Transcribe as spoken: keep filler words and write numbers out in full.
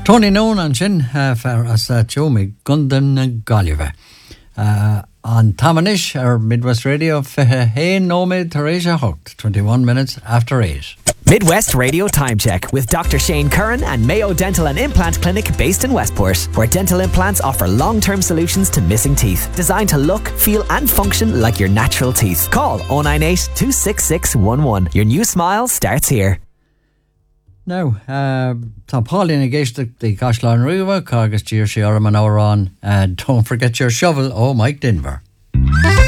Tony Noon an sin uh, fer as uh, Jomi Gundan na Gallive. Uh, on Tamanish, our Midwest Radio, Hey Nomad Teresa Hooked, twenty-one minutes after eight. Midwest Radio Time Check with Doctor Shane Curran and Mayo Dental and Implant Clinic based in Westport, where dental implants offer long-term solutions to missing teeth, designed to look, feel and function like your natural teeth. Call oh nine eight, two six six one one. Your new smile starts here. Now, uh, Tá Pauline against the, the Cashlan River, Cargus Gear Shiara Manauron, and don't forget your shovel, oh Mike Denver.